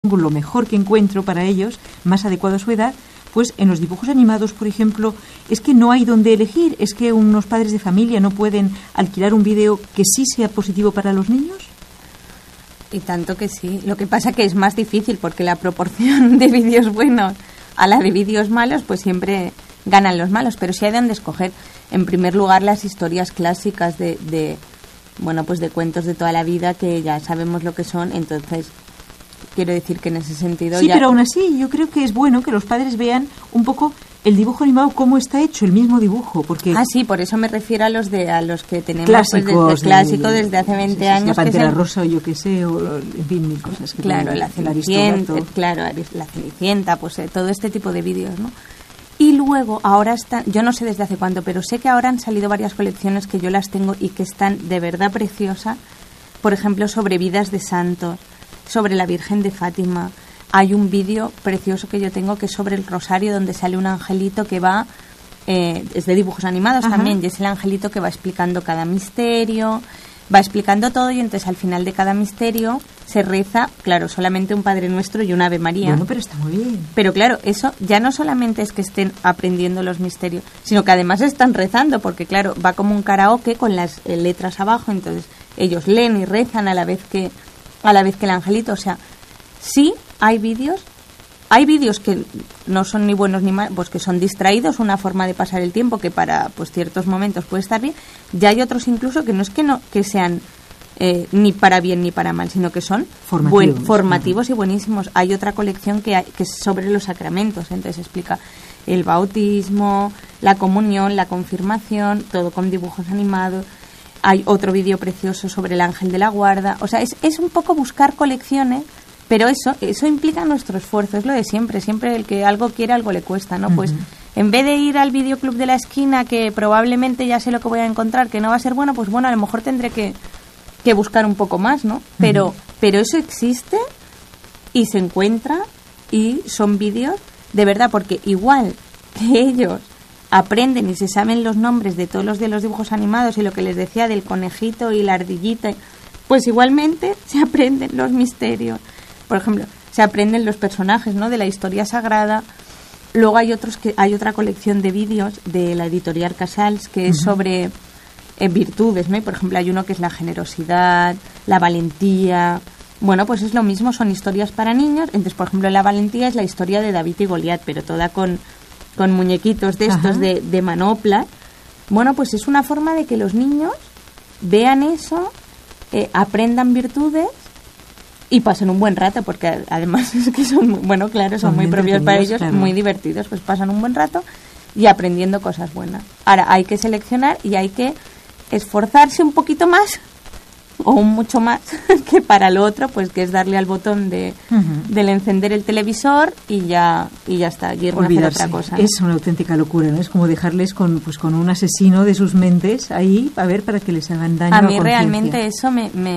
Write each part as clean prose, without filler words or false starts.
lo mejor que encuentro para ellos, más adecuado a su edad. Pues en los dibujos animados, por ejemplo, es que no hay donde elegir, es que unos padres de familia no pueden alquilar un vídeo que sí sea positivo para los niños. Y tanto que sí. Lo que pasa que es más difícil porque la proporción de vídeos buenos a la de vídeos malos, pues siempre ganan los malos. Pero sí hay donde escoger. En primer lugar, las historias clásicas de cuentos de toda la vida que ya sabemos lo que son. Entonces, quiero decir que en ese sentido... Sí, pero aún así yo creo que es bueno que los padres vean un poco el dibujo animado, cómo está hecho, el mismo dibujo, porque... Ah, sí, por eso me refiero a los que tenemos clásicos, desde hace 20 años. La Pantera Rosa o yo qué sé, o en fin, mil cosas. Que claro, la Cenicienta, pues todo este tipo de vídeos, ¿no? Y luego, ahora están, yo no sé desde hace cuánto, pero sé que ahora han salido varias colecciones que yo las tengo y que están de verdad preciosas. Por ejemplo, sobre vidas de santos, sobre la Virgen de Fátima. Hay un vídeo precioso que yo tengo que es sobre el rosario, donde sale un angelito que va, es de dibujos animados también, y es el angelito que va explicando cada misterio, va explicando todo, y entonces al final de cada misterio se reza, claro, solamente un Padre Nuestro y un Ave María. Bueno, pero está muy bien. Pero claro, eso ya no solamente es que estén aprendiendo los misterios, sino que además están rezando, porque claro, va como un karaoke con las letras abajo, entonces ellos leen y rezan a la vez que el angelito, o sea, sí hay vídeos que no son ni buenos ni malos, pues que son distraídos, una forma de pasar el tiempo que para pues ciertos momentos puede estar bien. Ya hay otros incluso que no es que sean ni para bien ni para mal, sino que son formativos y buenísimos. Hay otra colección que es sobre los sacramentos, entonces explica el bautismo, la comunión, la confirmación, todo con dibujos animados. Hay otro vídeo precioso sobre el ángel de la guarda. O sea, es un poco buscar colecciones, pero eso implica nuestro esfuerzo, es lo de siempre. Siempre el que algo quiere, algo le cuesta, ¿no? Pues en vez de ir al videoclub de la esquina, que probablemente ya sé lo que voy a encontrar, que no va a ser bueno, pues bueno, a lo mejor tendré que buscar un poco más, ¿no? Pero eso existe y se encuentra y son vídeos de verdad, porque igual que ellos aprenden y se saben los nombres de todos los dibujos animados y lo que les decía del conejito y la ardillita, pues igualmente se aprenden los misterios. Por ejemplo, se aprenden los personajes, ¿no?, de la historia sagrada. Luego hay otra colección de vídeos de la editorial Casals que es sobre virtudes, ¿no? Y por ejemplo hay uno que es la generosidad, la valentía. Bueno, pues es lo mismo, son historias para niños. Entonces, por ejemplo, la valentía es la historia de David y Goliat, pero toda con muñequitos de estos de manopla. Bueno, pues es una forma de que los niños vean eso, aprendan virtudes y pasen un buen rato, porque además es que son muy propios para ellos, claro, muy divertidos, pues pasan un buen rato y aprendiendo cosas buenas. Ahora hay que seleccionar y hay que esforzarse un poquito más o mucho más que para lo otro, pues que es darle al botón del encender el televisor y ya está, y irme a hacer otra cosa, ¿no? Es una auténtica locura, ¿no? Es como dejarles con un asesino de sus mentes ahí, a ver, para que les hagan daño a mí realmente eso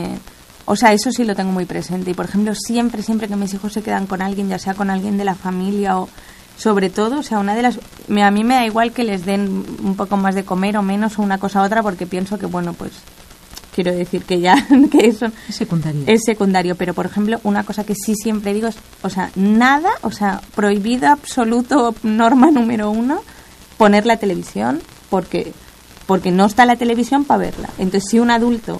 o sea, eso sí lo tengo muy presente. Y por ejemplo, siempre que mis hijos se quedan con alguien, ya sea con alguien de la familia o sobre todo, o sea, a mí me da igual que les den un poco más de comer o menos o una cosa u otra, porque pienso que bueno, pues quiero decir que ya que eso es secundario, pero por ejemplo, una cosa que sí siempre digo es, o sea, nada, o sea, prohibido absoluto, norma número 1, poner la televisión, porque no está la televisión para verla. Entonces, si un adulto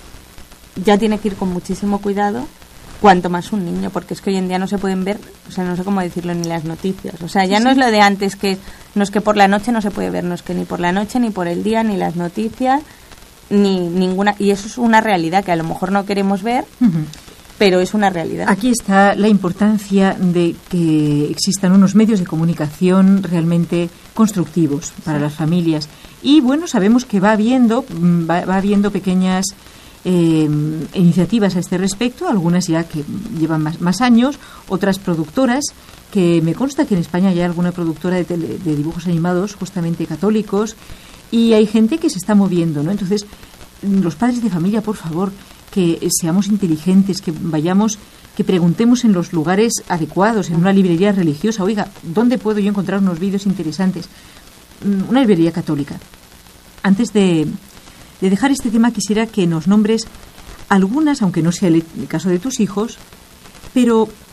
ya tiene que ir con muchísimo cuidado, cuanto más un niño, porque es que hoy en día no se pueden ver, o sea, no sé cómo decirlo, ni las noticias. O sea, ya no es lo de antes, que no es que por la noche no se puede ver, no es que ni por la noche, ni por el día, ni las noticias, ni ninguna. Y eso es una realidad que a lo mejor no queremos ver, pero es una realidad. Aquí está la importancia de que existan unos medios de comunicación realmente constructivos para las familias. Y bueno, sabemos que va habiendo pequeñas iniciativas a este respecto, algunas ya que llevan más años, otras productoras, que me consta que en España hay alguna productora de dibujos animados justamente católicos, y hay gente que se está moviendo, ¿no? Entonces, los padres de familia, por favor, que seamos inteligentes, que preguntemos en los lugares adecuados, en una librería religiosa, oiga, ¿dónde puedo yo encontrar unos vídeos interesantes? Una librería católica. Antes de dejar este tema, quisiera que nos nombres algunas, aunque no sea el caso de tus hijos, pero